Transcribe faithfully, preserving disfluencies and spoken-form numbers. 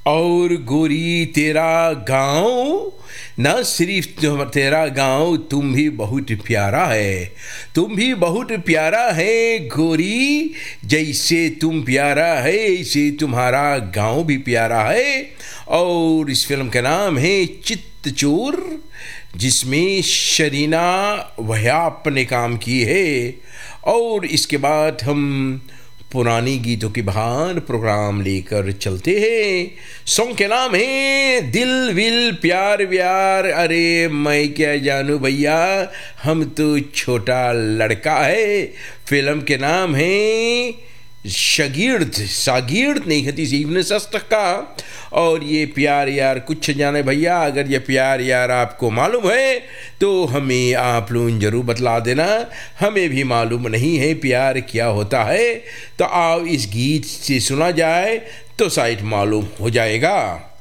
और गोरी तेरा गाँव न सिर्फ तेरा गाँव तुम भी बहुत प्यारा है, तुम भी बहुत प्यारा है गोरी, जैसे तुम प्यारा है ऐसे तुम्हारा गाँव भी प्यारा है। और इस फिल्म का नाम है चित्तचोर, जिसमें शरीना वह्याप ने काम की है। और इसके बाद हम पुरानी गीतों की बहार प्रोग्राम लेकर चलते हैं। सॉन्ग के नाम है दिल विल प्यार व्यार, अरे मैं क्या जानू भैया हम तो छोटा लड़का है। फिल्म के नाम है शागिर्द, शागिर्द नहीं हती सीवने सस्तक का। और ये प्यार यार कुछ जाने भैया, अगर ये प्यार यार आपको मालूम है तो हमें आप लोग जरूर बतला देना, हमें भी मालूम नहीं है प्यार क्या होता है। तो आओ इस गीत से सुना जाए तो शायद मालूम हो जाएगा।